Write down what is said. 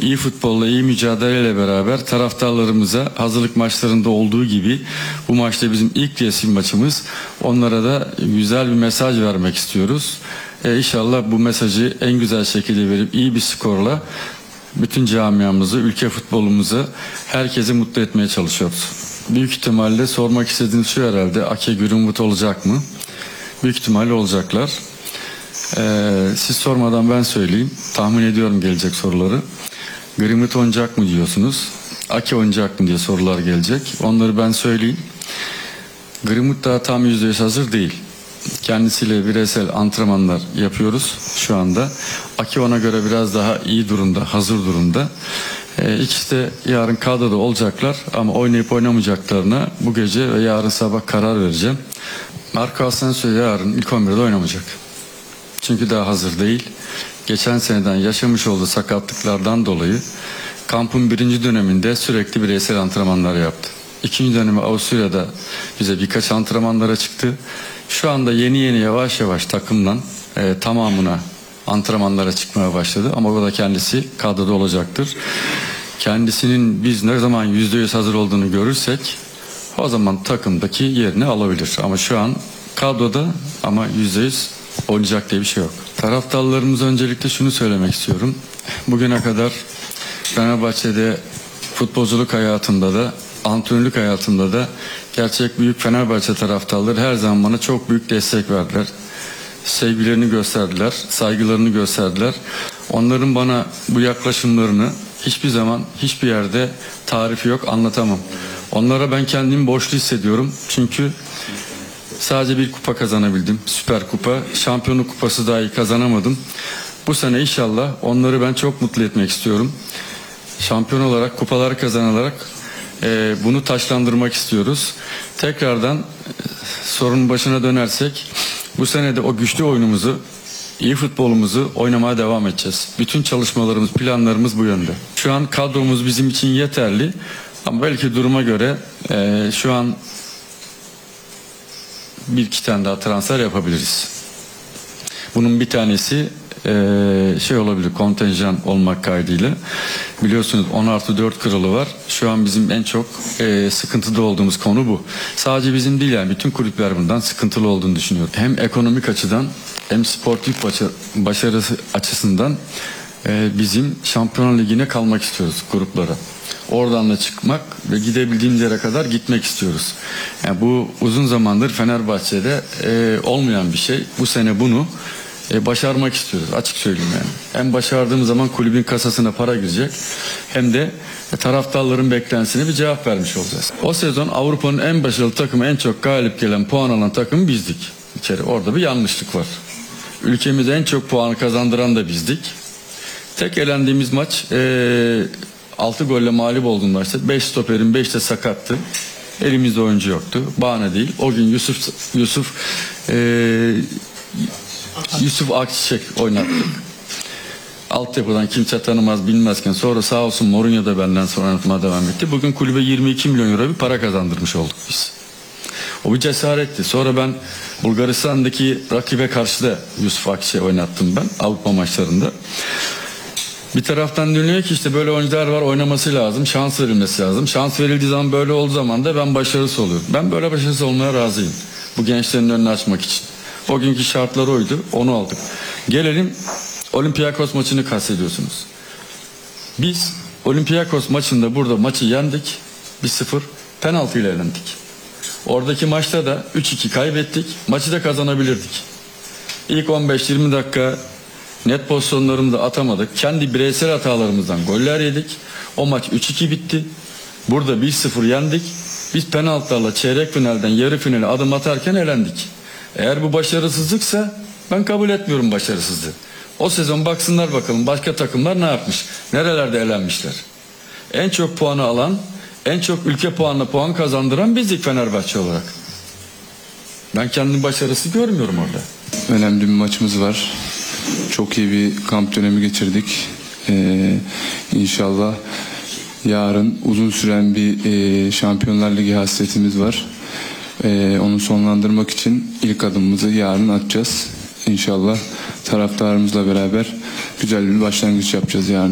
iyi futbolla, iyi mücadeleyle beraber taraftarlarımıza hazırlık maçlarında olduğu gibi bu maçta bizim ilk resim maçımız. Onlara da güzel bir mesaj vermek istiyoruz. İnşallah bu mesajı en güzel şekilde verip iyi bir skorla bütün camiamızı, ülke futbolumuzu, herkesi mutlu etmeye çalışıyoruz. Büyük ihtimalle sormak istediğiniz şu herhalde, Ake Greenwood olacak mı? Büyük ihtimalle olacaklar. Siz sormadan ben söyleyeyim. Tahmin ediyorum gelecek soruları. Greenwood oynayacak mı diyorsunuz? Ake oynayacak mı diye sorular gelecek. Onları ben söyleyeyim. Greenwood daha tam %100 hazır değil. Kendisiyle bireysel antrenmanlar yapıyoruz şu anda. Ake ona göre biraz daha iyi durumda, hazır durumda. İkisi de yarın kadroda olacaklar ama oynayıp oynamayacaklarına bu gece ve yarın sabah karar vereceğim. Marco Asensio yarın ilk 11'de oynamayacak. Çünkü daha hazır değil. Geçen seneden yaşamış olduğu sakatlıklardan dolayı kampın birinci döneminde sürekli bireysel antrenmanlar yaptı. İkinci dönemi Avusturya'da bize birkaç antrenmanlara çıktı. Şu anda yeni yavaş yavaş takımdan tamamına antrenmanlara çıkmaya başladı. Ama o da kendisi kadroda olacaktır. Kendisinin biz ne zaman %100 hazır olduğunu görürsek o zaman takımdaki yerini alabilir. Ama şu an kadroda ama %100 oynayacak diye bir şey yok. Taraftarlarımıza öncelikle şunu söylemek istiyorum. Bugüne kadar Fenerbahçe'de futbolculuk hayatımda da antrenörlük hayatımda da gerçek büyük Fenerbahçe taraftarları her zaman bana çok büyük destek verdiler. Sevgilerini gösterdiler, saygılarını gösterdiler. Onların bana bu yaklaşımlarını hiçbir zaman, hiçbir yerde tarifi yok, anlatamam. Onlara ben kendimi borçlu hissediyorum. Çünkü sadece bir kupa kazanabildim. Süper Kupa. Şampiyonluk kupası dahi kazanamadım. Bu sene inşallah onları ben çok mutlu etmek istiyorum. Şampiyon olarak, kupaları kazanarak bunu taçlandırmak istiyoruz. Tekrardan sorunun başına dönersek bu sene de o güçlü oyunumuzu, iyi futbolumuzu oynamaya devam edeceğiz. Bütün çalışmalarımız, planlarımız bu yönde. Şu an kadromuz bizim için yeterli ama belki duruma göre şu an bir iki tane daha transfer yapabiliriz. Bunun bir tanesi olabilir, kontenjan olmak kaydıyla. Biliyorsunuz 10+4 kuralı var. Şu an bizim en çok sıkıntıda olduğumuz konu bu. Sadece bizim değil, yani bütün kulüpler bundan sıkıntılı olduğunu düşünüyorum. Hem ekonomik açıdan hem sportif başarısı açısından bizim Şampiyonlar Ligi'ne kalmak istiyoruz, gruplara. Oradan da çıkmak ve gidebildiğimiz yere kadar gitmek istiyoruz. Yani bu uzun zamandır Fenerbahçe'de olmayan bir şey. Bu sene bunu başarmak istiyoruz, açık söyleyeyim yani. Hem başardığımız zaman kulübün kasasına para girecek hem de taraftarların beklentisine bir cevap vermiş olacağız. O sezon Avrupa'nın en başarılı takımı, en çok galip gelen, puan alan takım bizdik. Bir kere orada bir yanlışlık var. Ülkemize en çok puanı kazandıran da bizdik. Tek elendiğimiz maç 6 golle mağlup olduğunda işte 5 stoperin 5 de sakattı. Elimizde oyuncu yoktu. Bahane değil. O gün Yusuf Akçiçek oynattık. Altyapıdan kimse tanımaz bilmezken sonra sağ olsun Mourinho da benden sonra oynatmaya devam etti. Bugün kulübe 22 milyon euro bir para kazandırmış olduk biz. O bir cesaretti. Sonra ben Bulgaristan'daki rakibe karşı da Yusuf Akçiçek oynattım ben Avrupa maçlarında. Bir taraftan dönüyor ki işte böyle oyuncular var, oynaması lazım, şans verilmesi lazım. Şans verildiği zaman, böyle olduğu zaman da ben başarısız oluyorum. Ben böyle başarısız olmaya razıyım. Bu gençlerin önünü açmak için. O günkü şartlar oydu, onu aldık. Gelelim Olympiakos maçını kastediyorsunuz. Biz Olympiakos maçında burada maçı yendik. 1-0 penaltı ile elendik. Oradaki maçta da 3-2 kaybettik. Maçı da kazanabilirdik. İlk 15-20 dakika net pozisyonlarımızı da atamadık. Kendi bireysel hatalarımızdan goller yedik. O maç 3-2 bitti. Burada 1-0 yendik. Biz penaltılarla çeyrek finalden yarı finale adım atarken elendik. Eğer bu başarısızlıksa ben kabul etmiyorum başarısızlığı. O sezon baksınlar bakalım başka takımlar ne yapmış? Nerelerde elenmişler? En çok puanı alan, en çok ülke puanla puan kazandıran bizdik Fenerbahçe olarak. Ben kendimi başarısı görmüyorum orada. Önemli bir maçımız var. Çok iyi bir kamp dönemi geçirdik. İnşallah yarın uzun süren bir Şampiyonlar Ligi hasretimiz var. Onu sonlandırmak için ilk adımımızı yarın atacağız. İnşallah taraftarımızla beraber güzel bir başlangıç yapacağız yarın.